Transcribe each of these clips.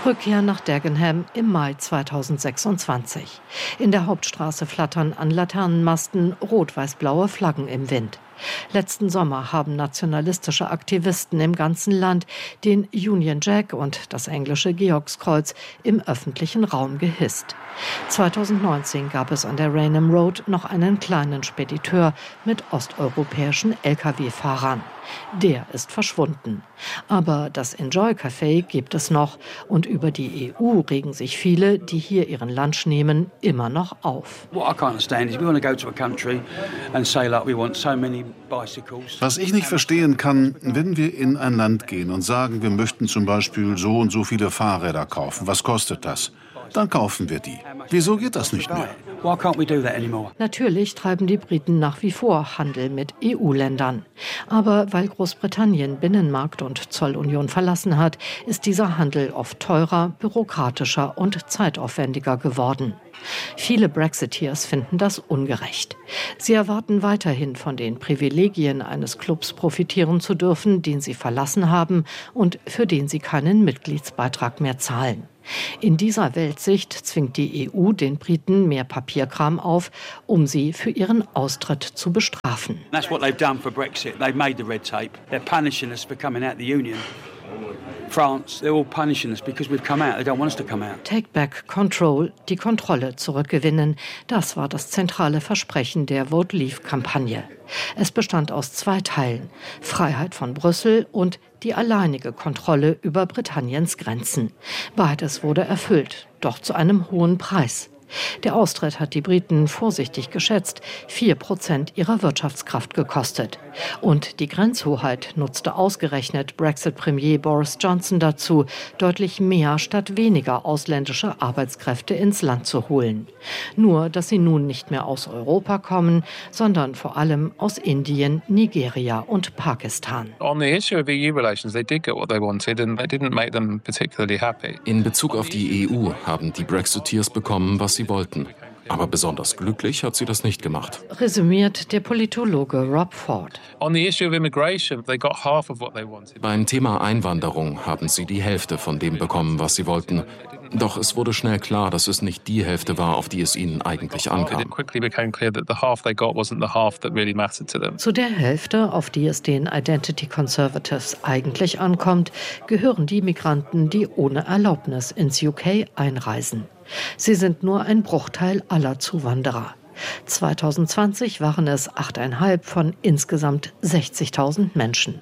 Rückkehr nach Dagenham im Mai 2026. In der Hauptstraße flattern an Laternenmasten rot-weiß-blaue Flaggen im Wind. Letzten Sommer haben nationalistische Aktivisten im ganzen Land den Union Jack und das englische Georgskreuz im öffentlichen Raum gehisst. 2019 gab es an der Rainham Road noch einen kleinen Spediteur mit osteuropäischen Lkw-Fahrern. Der ist verschwunden. Aber das Enjoy Café gibt es noch. Und über die EU regen sich viele, die hier ihren Lunch nehmen, immer noch auf. Was ich nicht verstehen kann, wenn wir in ein Land gehen und sagen, wir möchten zum Beispiel so und so viele Fahrräder kaufen. Was kostet das? Dann kaufen wir die. Wieso geht das nicht mehr? Natürlich treiben die Briten nach wie vor Handel mit EU-Ländern. Aber weil Großbritannien Binnenmarkt und Zollunion verlassen hat, ist dieser Handel oft teurer, bürokratischer und zeitaufwendiger geworden. Viele Brexiteers finden das ungerecht. Sie erwarten weiterhin von den Privilegien eines Clubs profitieren zu dürfen, den sie verlassen haben und für den sie keinen Mitgliedsbeitrag mehr zahlen. In dieser Weltsicht zwingt die EU den Briten mehr Papierkram auf, um sie für ihren Austritt zu bestrafen. That's what they've done for Brexit. They've made the red tape. They're punishing us for coming out of the Union. France, they're all punishing us because we've come out. They don't want us to come out. Take back control, die Kontrolle zurückgewinnen. Das war das zentrale Versprechen der Vote Leave-Kampagne. Es bestand aus 2 Teilen: Freiheit von Brüssel und die alleinige Kontrolle über Britanniens Grenzen. Beides wurde erfüllt, doch zu einem hohen Preis. Der Austritt hat die Briten vorsichtig geschätzt 4% ihrer Wirtschaftskraft gekostet. Und die Grenzhoheit nutzte ausgerechnet Brexit-Premier Boris Johnson dazu, deutlich mehr statt weniger ausländische Arbeitskräfte ins Land zu holen. Nur, dass sie nun nicht mehr aus Europa kommen, sondern vor allem aus Indien, Nigeria und Pakistan. In Bezug auf die EU haben die Brexiteers bekommen, was sie wollten. Aber besonders glücklich hat sie das nicht gemacht. Resümiert der Politologe Rob Ford. Beim Thema Einwanderung haben sie die Hälfte von dem bekommen, was sie wollten. Doch es wurde schnell klar, dass es nicht die Hälfte war, auf die es ihnen eigentlich ankam. Zu der Hälfte, auf die es den Identity Conservatives eigentlich ankommt, gehören die Migranten, die ohne Erlaubnis ins UK einreisen. Sie sind nur ein Bruchteil aller Zuwanderer. 2020 waren es 8,5 von insgesamt 60.000 Menschen.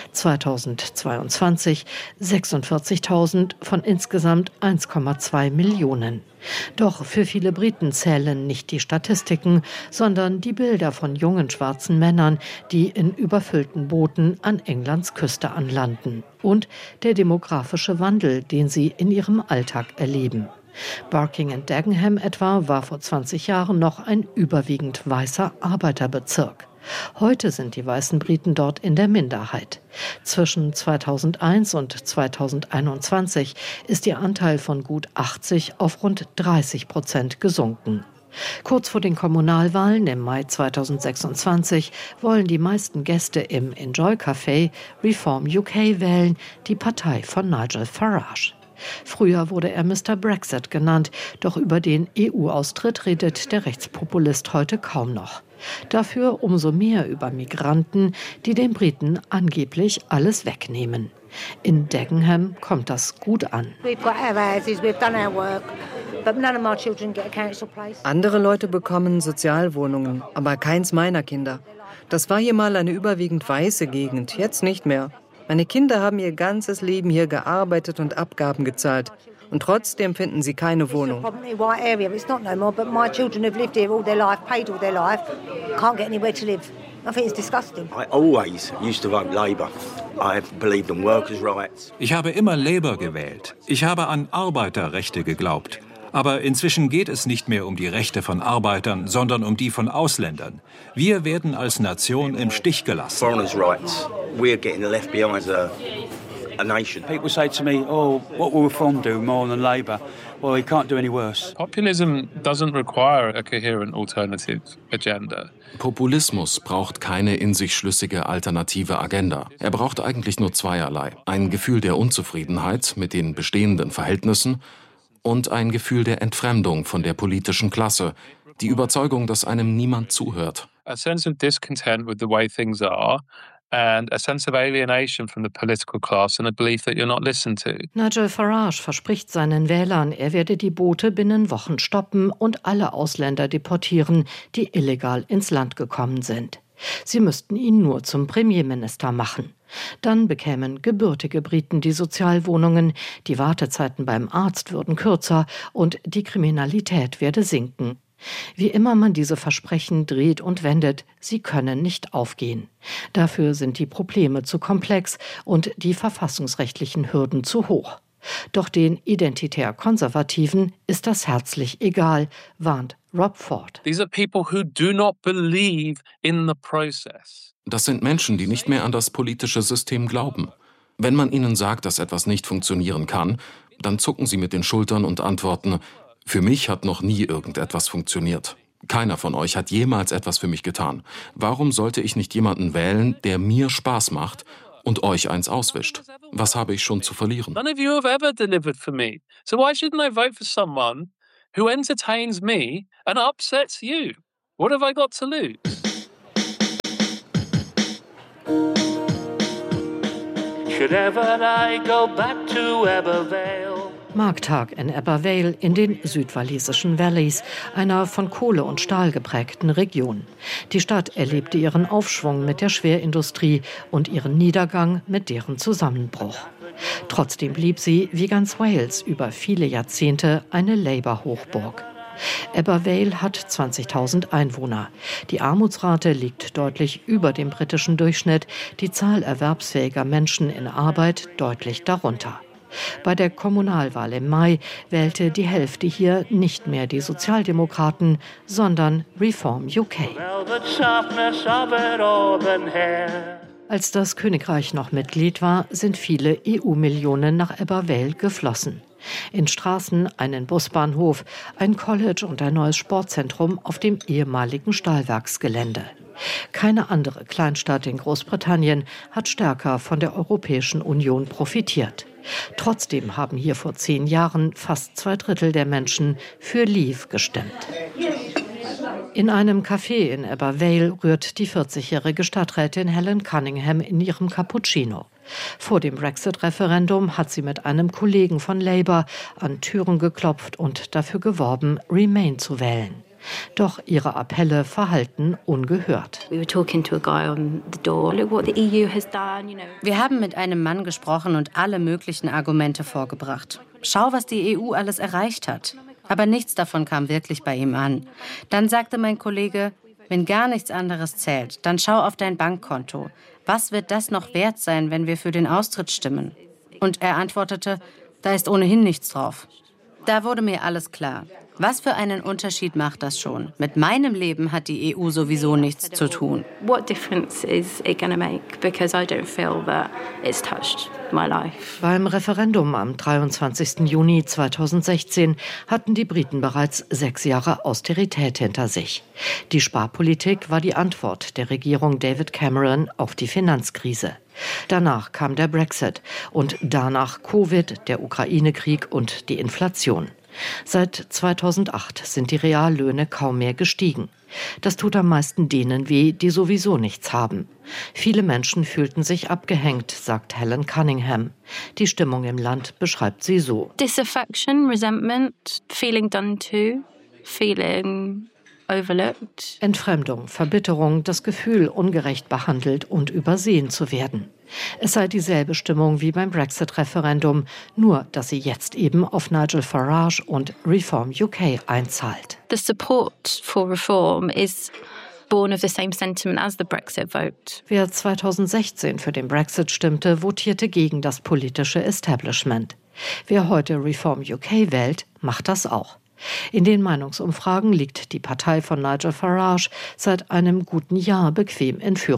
2022 46.000 von insgesamt 1,2 Millionen. Doch für viele Briten zählen nicht die Statistiken, sondern die Bilder von jungen schwarzen Männern, die in überfüllten Booten an Englands Küste anlanden. Und der demografische Wandel, den sie in ihrem Alltag erleben. Barking and Dagenham etwa war vor 20 Jahren noch ein überwiegend weißer Arbeiterbezirk. Heute sind die weißen Briten dort in der Minderheit. Zwischen 2001 und 2021 ist ihr Anteil von gut 80 auf rund 30% gesunken. Kurz vor den Kommunalwahlen im Mai 2026 wollen die meisten Gäste im Enjoy Café Reform UK wählen, die Partei von Nigel Farage. Früher wurde er Mr. Brexit genannt, doch über den EU-Austritt redet der Rechtspopulist heute kaum noch. Dafür umso mehr über Migranten, die den Briten angeblich alles wegnehmen. In Dagenham kommt das gut an. Andere Leute bekommen Sozialwohnungen, aber keins meiner Kinder. Das war hier mal eine überwiegend weiße Gegend, jetzt nicht mehr. Meine Kinder haben ihr ganzes Leben hier gearbeitet und Abgaben gezahlt. Und trotzdem finden sie keine Wohnung. Ich habe immer Labour gewählt. Ich habe an Arbeiterrechte geglaubt. Aber inzwischen geht es nicht mehr um die Rechte von Arbeitern, sondern um die von Ausländern. Wir werden als Nation im Stich gelassen. a nation. People say to me, "Oh, what will Reform do more than Labour?" Well, he can't do any worse. Populism doesn't require a coherent alternative agenda. Populismus braucht keine in sich schlüssige alternative Agenda. Er braucht eigentlich nur zweierlei: ein Gefühl der Unzufriedenheit mit den bestehenden Verhältnissen und ein Gefühl der Entfremdung von der politischen Klasse, die Überzeugung, dass einem niemand zuhört. A sense of discontent with the way things are and a sense of alienation from the political class and a belief that you're not listened to. Nigel Farage verspricht seinen Wählern, er werde die Boote binnen Wochen stoppen und alle Ausländer deportieren, die illegal ins Land gekommen sind. Sie müssten ihn nur zum Premierminister machen. Dann bekämen gebürtige Briten die Sozialwohnungen, die Wartezeiten beim Arzt würden kürzer und die Kriminalität werde sinken. Wie immer man diese Versprechen dreht und wendet, sie können nicht aufgehen. Dafür sind die Probleme zu komplex und die verfassungsrechtlichen Hürden zu hoch. Doch den Identitär-Konservativen ist das herzlich egal, warnt Rob Ford. These are people who do not believe in the process. Das sind Menschen, die nicht mehr an das politische System glauben. Wenn man ihnen sagt, dass etwas nicht funktionieren kann, dann zucken sie mit den Schultern und antworten: Für mich hat noch nie irgendetwas funktioniert. Keiner von euch hat jemals etwas für mich getan. Warum sollte ich nicht jemanden wählen, der mir Spaß macht und euch eins auswischt? Was habe ich schon zu verlieren? None of you have ever delivered for me. So why shouldn't I vote for someone who entertains me and upsets you? What have I got to lose? Should ever I go back to Abervale? Markttag in Abervale in den südwalisischen Valleys, einer von Kohle und Stahl geprägten Region. Die Stadt erlebte ihren Aufschwung mit der Schwerindustrie und ihren Niedergang mit deren Zusammenbruch. Trotzdem blieb sie, wie ganz Wales, über viele Jahrzehnte eine Labour-Hochburg. Abervale hat 20.000 Einwohner. Die Armutsrate liegt deutlich über dem britischen Durchschnitt, die Zahl erwerbsfähiger Menschen in Arbeit deutlich darunter. Bei der Kommunalwahl im Mai wählte die Hälfte hier nicht mehr die Sozialdemokraten, sondern Reform UK. Als das Königreich noch Mitglied war, sind viele EU-Millionen nach Abervale geflossen. In Straßen, einen Busbahnhof, ein College und ein neues Sportzentrum auf dem ehemaligen Stahlwerksgelände. Keine andere Kleinstadt in Großbritannien hat stärker von der Europäischen Union profitiert. Trotzdem haben hier vor 10 Jahren fast 2/3 der Menschen für Leave gestimmt. In einem Café in Abervale rührt die 40-jährige Stadträtin Helen Cunningham in ihrem Cappuccino. Vor dem Brexit-Referendum hat sie mit einem Kollegen von Labour an Türen geklopft und dafür geworben, Remain zu wählen. Doch ihre Appelle verhallten ungehört. Wir haben mit einem Mann gesprochen und alle möglichen Argumente vorgebracht. Schau, was die EU alles erreicht hat. Aber nichts davon kam wirklich bei ihm an. Dann sagte mein Kollege, wenn gar nichts anderes zählt, dann schau auf dein Bankkonto. Was wird das noch wert sein, wenn wir für den Austritt stimmen? Und er antwortete, da ist ohnehin nichts drauf. Da wurde mir alles klar. Was für einen Unterschied macht das schon? Mit meinem Leben hat die EU sowieso nichts zu tun. What difference is it going to make? Because I don't feel that it's touched my life. Beim Referendum am 23. Juni 2016 hatten die Briten bereits 6 Jahre Austerität hinter sich. Die Sparpolitik war die Antwort der Regierung David Cameron auf die Finanzkrise. Danach kam der Brexit und danach Covid, der Ukraine-Krieg und die Inflation. Seit 2008 sind die Reallöhne kaum mehr gestiegen. Das tut am meisten denen weh, die sowieso nichts haben. Viele Menschen fühlten sich abgehängt, sagt Helen Cunningham. Die Stimmung im Land beschreibt sie so. Disaffection, resentment, feeling done to, feeling overlooked. Entfremdung, Verbitterung, das Gefühl, ungerecht behandelt und übersehen zu werden. Es sei dieselbe Stimmung wie beim Brexit-Referendum, nur dass sie jetzt eben auf Nigel Farage und Reform UK einzahlt. The support for reform is born of the same sentiment as the Brexit vote. Wer 2016 für den Brexit stimmte, votierte gegen das politische Establishment. Wer heute Reform UK wählt, macht das auch. In den Meinungsumfragen liegt die Partei von Nigel Farage seit einem guten Jahr bequem in Führung.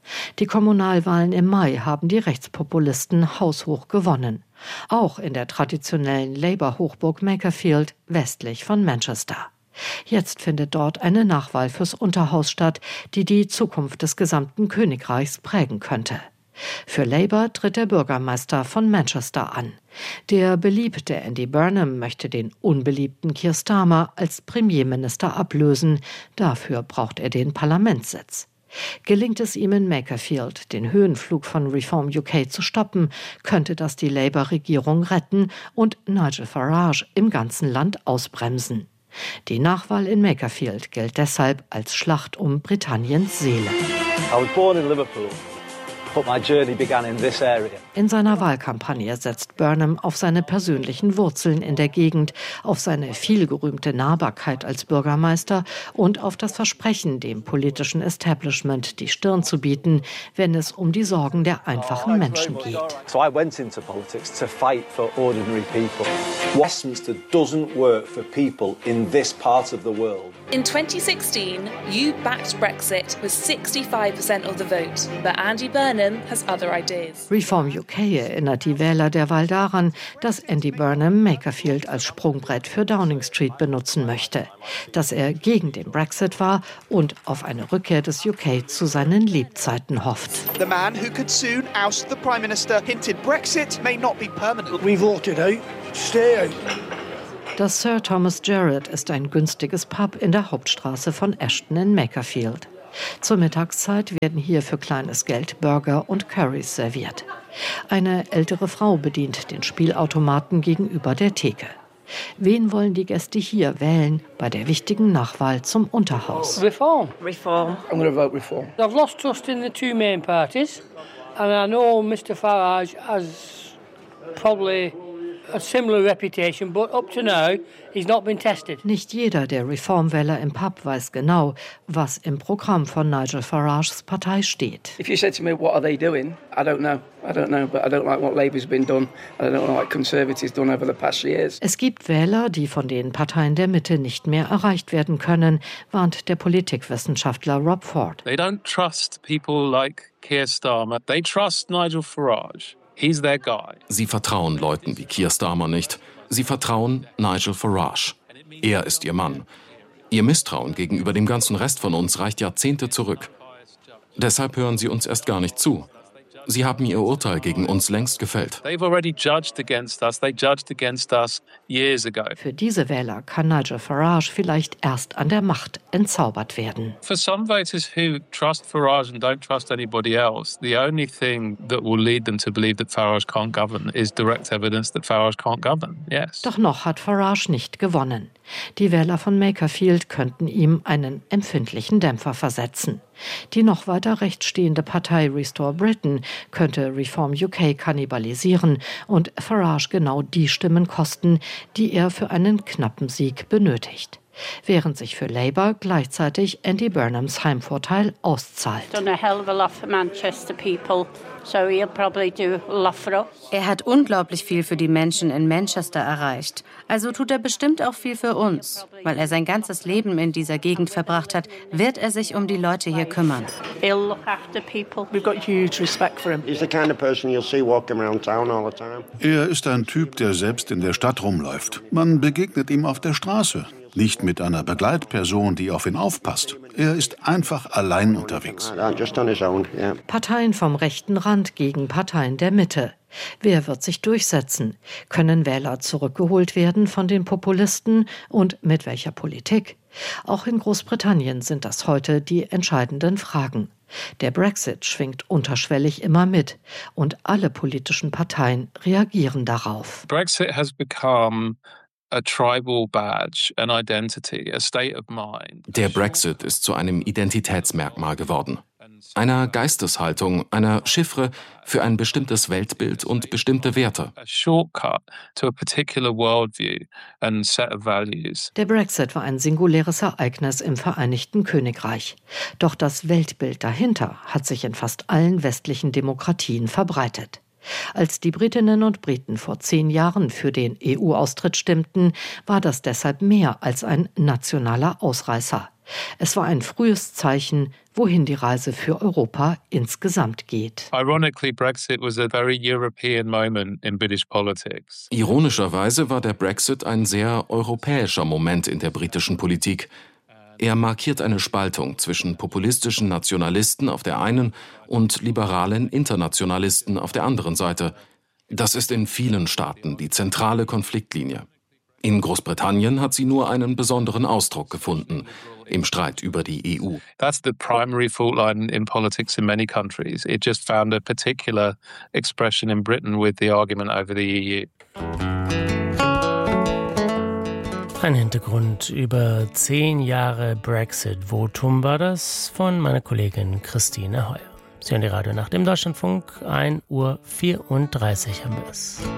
Die Kommunalwahlen im Mai haben die Rechtspopulisten haushoch gewonnen. Auch in der traditionellen Labour-Hochburg Makerfield westlich von Manchester. Jetzt findet dort eine Nachwahl fürs Unterhaus statt, die die Zukunft des gesamten Königreichs prägen könnte. Für Labour tritt der Bürgermeister von Manchester an. Der beliebte Andy Burnham möchte den unbeliebten Keir Starmer als Premierminister ablösen. Dafür braucht er den Parlamentssitz. Gelingt es ihm in Makerfield, den Höhenflug von Reform UK zu stoppen, könnte das die Labour-Regierung retten und Nigel Farage im ganzen Land ausbremsen. Die Nachwahl in Makerfield gilt deshalb als Schlacht um Britanniens Seele. I was born in Liverpool. But my journey began in this area. In seiner Wahlkampagne setzt Burnham auf seine persönlichen Wurzeln in der Gegend, auf seine vielgerühmte Nahbarkeit als Bürgermeister und auf das Versprechen, dem politischen Establishment die Stirn zu bieten, wenn es um die Sorgen der einfachen Menschen geht. So I went into politics to fight for ordinary people. Westminster doesn't work for people in this part of the world. In 2016, you backed Brexit with 65% of the vote, but Andy Burnham has other ideas. Reform UK erinnert die Wähler derweil daran, dass Andy Burnham Makerfield als Sprungbrett für Downing Street benutzen möchte, dass er gegen den Brexit war und auf eine Rückkehr des UK zu seinen Lebzeiten hofft. The man who could soon oust the Prime Minister hinted Brexit may not be permanent. We voted out. Stay out. Das Sir Thomas Jarrett ist ein günstiges Pub in der Hauptstraße von Ashton in Makerfield. Zur Mittagszeit werden hier für kleines Geld Burger und Currys serviert. Eine ältere Frau bedient den Spielautomaten gegenüber der Theke. Wen wollen die Gäste hier wählen bei der wichtigen Nachwahl zum Unterhaus? Reform. Reform. I'm going to vote Reform. I've lost trust in the two main parties, and I know Mr. Farage has probably a similar reputation, but up to now he's not been tested. Nicht jeder der Reformwähler im Pub weiß genau, was im Programm von Nigel Farages Partei steht. If you said to me, what are they doing? I don't know, but I don't like what Labour's been done. I don't like what Conservatives done over the past years. Es gibt Wähler, die von den Parteien der Mitte nicht mehr erreicht werden können, warnt der Politikwissenschaftler Rob Ford. They don't trust people like Keir Starmer. They trust Nigel Farage. He's their guy. Sie vertrauen Leuten wie Keir Starmer nicht. Sie vertrauen Nigel Farage. Er ist ihr Mann. Ihr Misstrauen gegenüber dem ganzen Rest von uns reicht Jahrzehnte zurück. Deshalb hören sie uns erst gar nicht zu. Sie haben ihr Urteil gegen uns längst gefällt. They've already judged against us. They judged against us years ago. Für diese Wähler kann Nigel Farage vielleicht erst an der Macht entzaubert werden. For some voters who trust Farage and don't trust anybody else, the only thing that will lead them to believe that Farage can't govern is direct evidence that Farage can't govern. Yes. Doch noch hat Farage nicht gewonnen. Die Wähler von Makerfield könnten ihm einen empfindlichen Dämpfer versetzen. Die noch weiter rechts stehende Partei Restore Britain könnte Reform UK kannibalisieren und Farage genau die Stimmen kosten, die er für einen knappen Sieg benötigt. Während sich für Labour gleichzeitig Andy Burnhams Heimvorteil auszahlt. Er hat unglaublich viel für die Menschen in Manchester erreicht. Also tut er bestimmt auch viel für uns. Weil er sein ganzes Leben in dieser Gegend verbracht hat, wird er sich um die Leute hier kümmern. Er ist ein Typ, der selbst in der Stadt rumläuft. Man begegnet ihm auf der Straße. Nicht mit einer Begleitperson, die auf ihn aufpasst. Er ist einfach allein unterwegs. Parteien vom rechten Rand gegen Parteien der Mitte. Wer wird sich durchsetzen? Können Wähler zurückgeholt werden von den Populisten? Und mit welcher Politik? Auch in Großbritannien sind das heute die entscheidenden Fragen. Der Brexit schwingt unterschwellig immer mit. Und alle politischen Parteien reagieren darauf. Brexit has become a tribal badge, an identity, a state of mind. Der Brexit ist zu einem Identitätsmerkmal geworden. Einer Geisteshaltung, einer Chiffre für ein bestimmtes Weltbild und bestimmte Werte. A shortcut to a particular worldview and set of values. Der Brexit war ein singuläres Ereignis im Vereinigten Königreich. Doch das Weltbild dahinter hat sich in fast allen westlichen Demokratien verbreitet. Als die Britinnen und Briten vor 10 Jahren für den EU-Austritt stimmten, war das deshalb mehr als ein nationaler Ausreißer. Es war ein frühes Zeichen, wohin die Reise für Europa insgesamt geht. Ironically, Brexit was a very European moment in British politics. Ironischerweise war der Brexit ein sehr europäischer Moment in der britischen Politik. Er markiert eine Spaltung zwischen populistischen Nationalisten auf der einen und liberalen Internationalisten auf der anderen Seite. Das ist in vielen Staaten die zentrale Konfliktlinie. In Großbritannien hat sie nur einen besonderen Ausdruck gefunden im Streit über die EU. That's the primary fault line in politics in many countries. It just found a particular expression in Britain with the argument over the EU. Ein Hintergrund über 10 Jahre Brexit-Votum war das von meiner Kollegin Christine Heuer. Sie hören die Radionacht im Deutschlandfunk, 1:34 Uhr haben wir es.